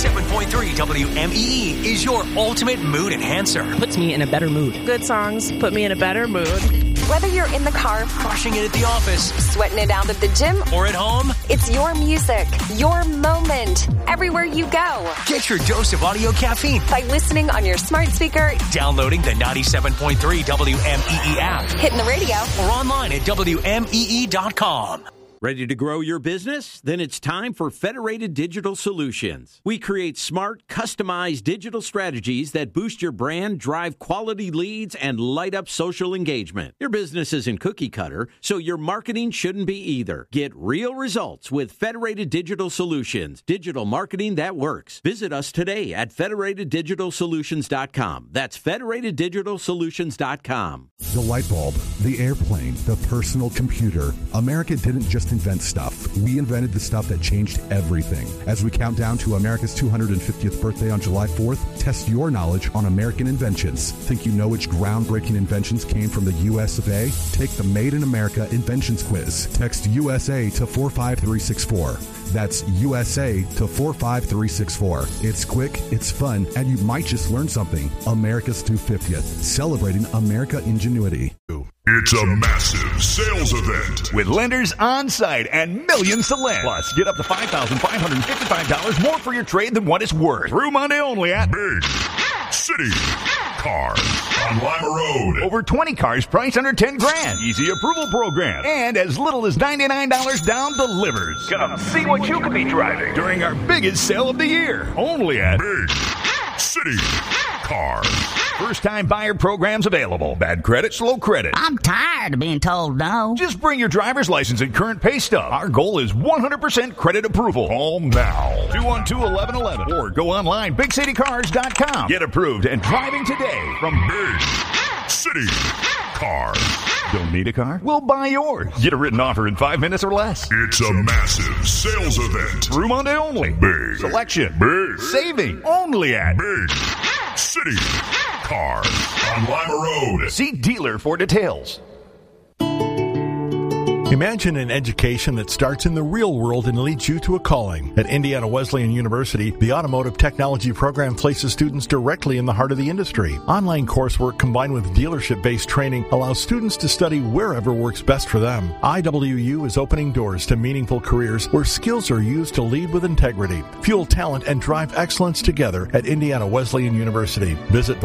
97.3 WMEE is your ultimate mood enhancer. Puts me in a better mood. Good songs put me in a better mood. Whether you're in the car, Crushing it at the office, sweating it out at the gym, or at home, it's your music, your moment, everywhere you go. get your dose of audio caffeine By listening on your smart speaker, downloading the 97.3 WMEE app hitting the radio, or online at WMEE.com. Ready to grow your business? Then it's time for Federated Digital Solutions. We create smart, customized digital strategies that boost your brand, drive quality leads, and light up social engagement. Your business isn't cookie cutter, so your marketing shouldn't be either. Get real results with Federated Digital Solutions, digital marketing that works. Visit us today at federateddigitalsolutions.com. That's federateddigitalsolutions.com. The light bulb, the airplane, the personal computer. America didn't just invent stuff. We invented the stuff that changed everything. As we count down to America's 250th birthday on July 4th, test your knowledge on American inventions. Think you know which groundbreaking inventions came from the U.S. of A? Take the Made in America Inventions Quiz. Text USA to 45364. That's USA to 45364. It's quick, it's fun, and you might just learn something. America's 250th, celebrating America ingenuity. It's a massive sales event with lenders on site and millions to lend. Plus, get up to $5,555 more for your trade than what it's worth. Through Monday only at Big City Cars on Lima Road. Over 20 cars priced under 10 grand. Easy approval program. And as little as $99 down delivers. Come see what you could be driving during our biggest sale of the year. Only at Big City Cars. First-time buyer programs available. Bad credit, slow credit. I'm tired of being told no. Just bring your driver's license and current pay stub. Our goal is 100% credit approval. Call now. 212-1111 or go online, BigCityCars.com. Get approved and driving today from Big City Cars. Don't need a car? We'll buy yours. Get a written offer in 5 minutes or less. It's a massive sales event. Through Monday only. Big selection. Big saving. Only at Big City Cars on Lima Road. See dealer for details. Imagine an education that starts in the real world and leads you to a calling. At Indiana Wesleyan University, the Automotive Technology program places students directly in the heart of the industry. Online coursework combined with dealership-based training allows students to study wherever works best for them. IWU is opening doors to meaningful careers where skills are used to lead with integrity, fuel talent, and drive excellence together at Indiana Wesleyan University. Visit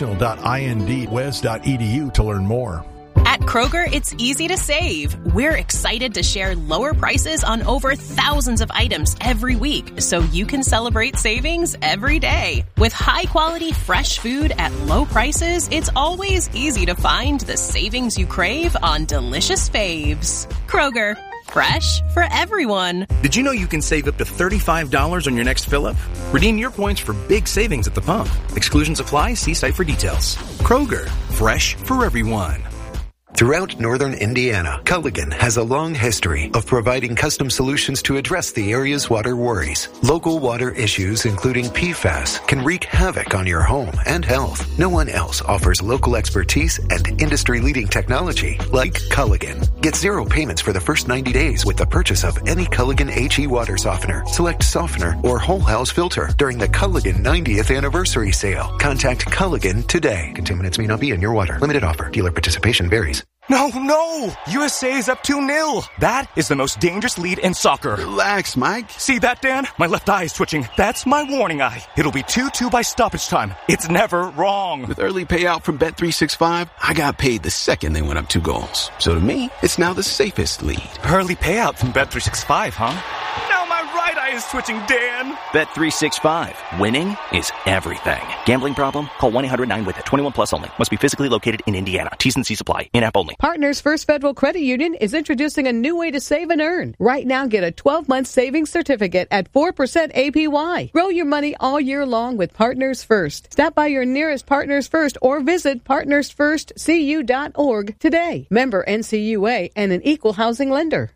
vocational.indwes.edu to learn more. At Kroger, it's easy to save. We're excited to share lower prices on over thousands of items every week, so you can celebrate savings every day. With high-quality, fresh food at low prices, it's always easy to find the savings you crave on delicious faves. Kroger, fresh for everyone. Did you know you can save up to $35 on your next fill-up? Redeem your points for big savings at the pump. Exclusions apply. See site for details. Kroger, fresh for everyone. Throughout northern Indiana, Culligan has a long history of providing custom solutions to address the area's water worries. Local water issues, including PFAS, can wreak havoc on your home and health. No one else offers local expertise and industry-leading technology like Culligan. Get zero payments for the first 90 days with the purchase of any Culligan HE water softener, select softener, or whole house filter during the Culligan 90th anniversary sale. Contact Culligan today. Contaminants may not be in your water. Limited offer. Dealer participation varies. No! USA is up 2-0. That is the most dangerous lead in soccer. Relax, Mike. See that, Dan? My left eye is twitching. That's my warning eye. It'll be 2-2 by stoppage time. It's never wrong. With early payout from Bet365, I got paid the second they went up 2 goals. So to me, it's now the safest lead. Early payout from Bet365, huh? Now my right eye is twitching, Dan. Bet365. Winning is everything. Gambling problem? Call 1-800-9-WITH-IT. 21 plus only. Must be physically located in Indiana. T's and C's apply. In-app only. Partners First Federal Credit Union is introducing a new way to save and earn. Right now, get a 12-month savings certificate at 4% APY. Grow your money all year long with Partners First. Stop by your nearest Partners First or visit partnersfirstcu.org today. Member NCUA and an equal housing lender.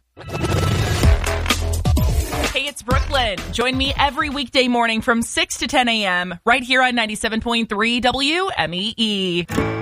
Hey, it's Brooklyn. Join me every weekday morning from 6 to 10 a.m. right here on 97.3 WMEE.